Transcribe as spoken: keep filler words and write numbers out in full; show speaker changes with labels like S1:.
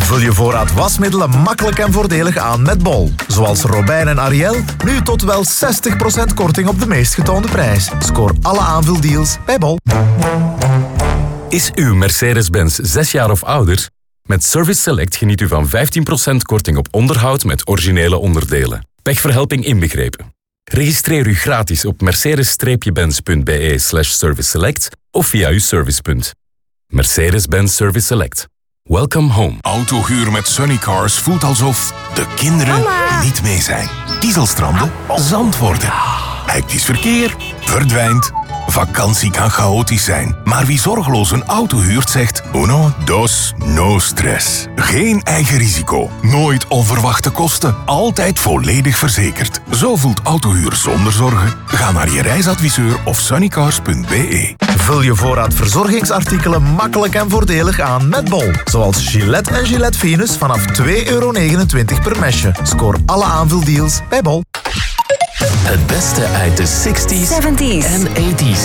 S1: Vul je voorraad wasmiddelen makkelijk en voordelig aan met Bol. Zoals Robijn en Ariel, nu tot wel zestig procent korting op de meest getoonde prijs. Scoor alle aanvuldeals bij Bol.
S2: Is uw Mercedes-Benz zes jaar of ouder? Met Service Select geniet u van vijftien procent korting op onderhoud met originele onderdelen. Pechverhelping inbegrepen. Registreer u gratis op mercedes-benz.be slash service select of via uw servicepunt. Mercedes-Benz Service Select. Welcome home.
S3: Autohuur met Sunnycars voelt alsof de kinderen Mama. niet mee zijn. Kiezelstranden, zand worden. Hectisch verkeer, verdwijnt. Vakantie kan chaotisch zijn, maar wie zorgeloos een auto huurt zegt uno, dos, no stress. Geen eigen risico, nooit onverwachte kosten, altijd volledig verzekerd. Zo voelt autohuur zonder zorgen. Ga naar je reisadviseur of sunnycars punt b e.
S1: Vul je voorraad verzorgingsartikelen makkelijk en voordelig aan met Bol. Zoals Gillette en Gillette Venus vanaf twee euro negenentwintig per mesje. Scoor alle aanvuldeals bij Bol.
S4: Het beste uit de zestig's,
S5: zeventig's
S4: en tachtig's.